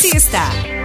Santista.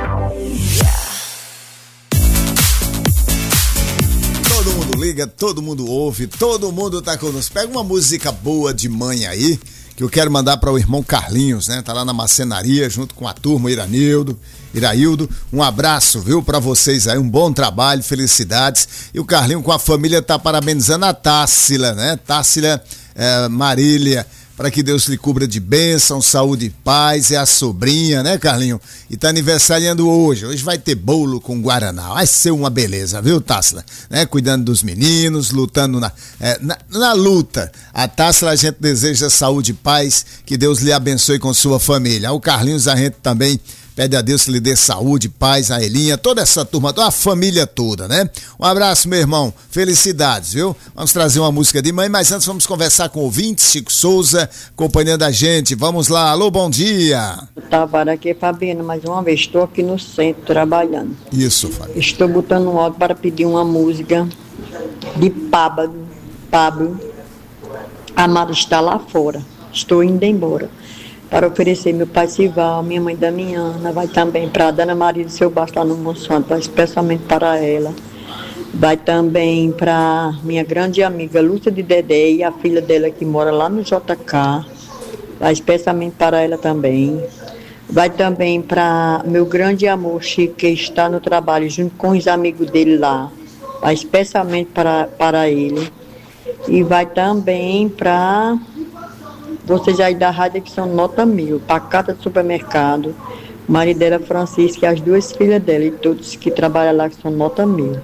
Todo mundo liga, todo mundo ouve, todo mundo tá conosco. Pega uma música boa de mãe aí, que eu quero mandar para o irmão Carlinhos, né? Tá lá na marcenaria, junto com a turma, Iraildo. Um abraço, viu, para vocês aí, um bom trabalho, felicidades. E o Carlinho com a família tá parabenizando a Tássila, né? Tássila Marília, para que Deus lhe cubra de bênção, saúde e paz. É a sobrinha, né, Carlinho? E tá aniversariando hoje. Hoje vai ter bolo com guaraná. Vai ser uma beleza, viu, Tássila? Né? Cuidando dos meninos, lutando na luta. A Tássila, a gente deseja saúde e paz, que Deus lhe abençoe com sua família. O Carlinhos, a gente também pede a Deus que lhe dê saúde, paz, a Elinha, toda essa turma, toda a família toda, né? Um abraço, meu irmão. Felicidades, viu? Vamos trazer uma música de mãe, mas antes vamos conversar com o ouvinte, Chico Souza, acompanhando a gente. Vamos lá. Alô, bom dia. Tavares aqui, Fabiana, mais uma vez estou aqui no centro trabalhando. Isso, Fabiana. Estou botando um áudio para pedir uma música de Pablo. Amado está lá fora. Estou indo embora. Para oferecer meu pai Sival, minha mãe Damiana, vai também para a Dana Maria do Seu Baixo lá no Monsanto, vai especialmente para ela. Vai também para minha grande amiga Lúcia de Dedé e a filha dela que mora lá no JK, vai especialmente para ela também. Vai também para meu grande amor Chico, que está no trabalho junto com os amigos dele lá, vai especialmente para ele. E vai também para vocês aí da rádio que são nota 1000, Pacata do Supermercado, Maridela Francisca e as duas filhas dela e todos que trabalham lá que são nota 1000.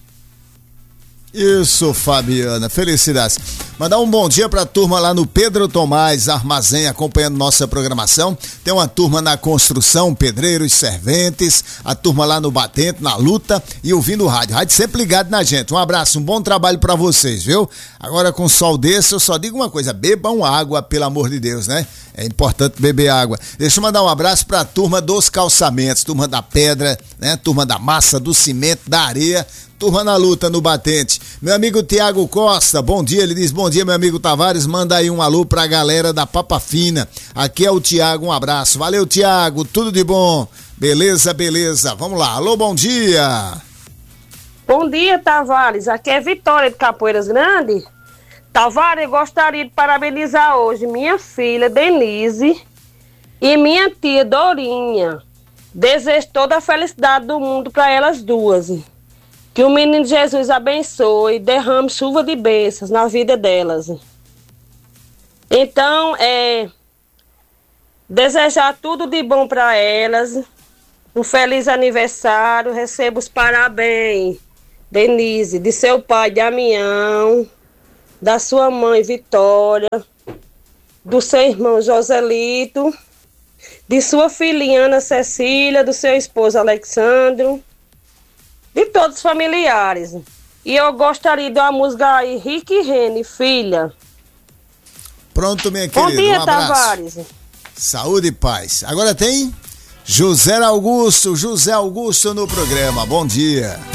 Isso, Fabiana, felicidades. Mandar um bom dia pra turma lá no Pedro Tomás Armazém, acompanhando nossa programação. Tem uma turma na construção, pedreiros, serventes, a turma lá no Batente, na luta e ouvindo o rádio. Rádio sempre ligado na gente. Um abraço, um bom trabalho pra vocês, viu? Agora com sol desse, eu só digo uma coisa, bebam água, pelo amor de Deus, né? É importante beber água. Deixa eu mandar um abraço pra turma dos calçamentos, turma da pedra, né? Turma da massa, do cimento, da areia, turma na luta, no Batente. Meu amigo Tiago Costa, bom dia, ele diz, bom dia, meu amigo Tavares, manda aí um alô pra galera da Papa Fina. Aqui é o Tiago, um abraço. Valeu, Tiago, tudo de bom. Beleza, beleza. Vamos lá, alô, bom dia. Bom dia, Tavares, aqui é Vitória de Capoeiras Grande. Tavares, eu gostaria de parabenizar hoje minha filha Denise e minha tia Dorinha. Desejo toda a felicidade do mundo para elas duas. Que o menino Jesus abençoe e derrame chuva de bênçãos na vida delas. Então, desejar tudo de bom para elas. Um feliz aniversário. Receba os parabéns, Denise, de seu pai Damião, da sua mãe Vitória, do seu irmão Joselito, de sua filhinha Ana Cecília, do seu esposo Alexandro, de todos os familiares. E eu gostaria de uma música aí, Rick e Rene, filha. Pronto, minha querida. Bom dia, um abraço. Tavares. Saúde e paz. Agora tem José Augusto no programa. Bom dia.